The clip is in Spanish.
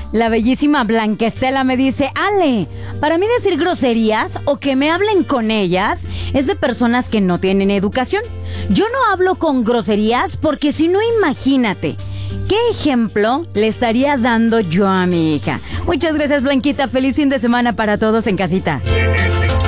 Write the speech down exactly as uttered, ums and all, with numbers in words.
La bellísima Blanca Estela me dice: Ale, para mí decir groserías o que me hablen con ellas es de personas que no tienen educación. Yo no hablo con groserías porque si no, imagínate, ¿qué ejemplo le estaría dando yo a mi hija? Muchas gracias, Blanquita. Feliz fin de semana para todos en casita.